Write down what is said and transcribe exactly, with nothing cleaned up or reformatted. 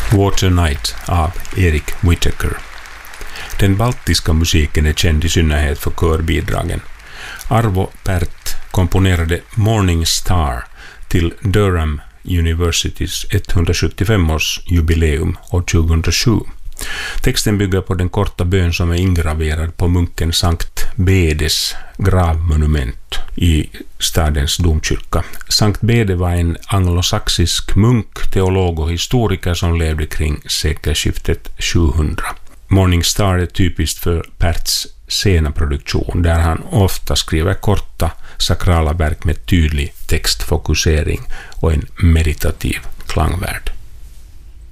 Water Night av Eric Whittaker. Den baltiska musiken är känd i synnerhet för körbidragen. Arvo Pärt komponerade Morning Star till Durham Universitys etthundrasjuttiofem-årsjubileum år tjugohundrasju. Texten bygger på den korta bön som är ingraverad på munken Sankt Bedes gravmonument i stadens domkyrka. Sankt Bede var en anglosaxisk munk, teolog och historiker som levde kring sekelskiftet sjuhundra. Morning Star är typiskt för Pärts sena produktion, där han ofta skriver korta sakrala verk med tydlig textfokusering och en meditativ klangvärld.